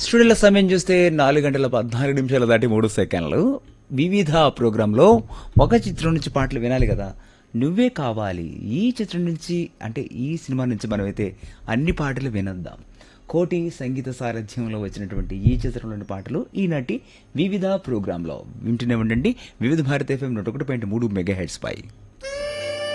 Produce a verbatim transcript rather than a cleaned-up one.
స్టూడియోలో సమయం చూస్తే నాలుగు గంటల పద్నాలుగు నిమిషాలు దాటి మూడు సెకండ్లు. వివిధ ప్రోగ్రాంలో ఒక చిత్రం నుంచి పాటలు వినాలి కదా. నువ్వే కావాలి ఈ చిత్రం నుంచి, అంటే ఈ సినిమా నుంచి మనమైతే అన్ని పాటలు వినొద్దాం. కోటి సంగీత సారథ్యంలో వచ్చినటువంటి ఈ చిత్రంలోని పాటలు ఈనాటి వివిధ ప్రోగ్రాంలో వింటూనే ఉండండి. వివిధ భారత ఎఫ్ఎం నూట ఒకటి పాయింట్ మూడు మెగా హెడ్స్ పై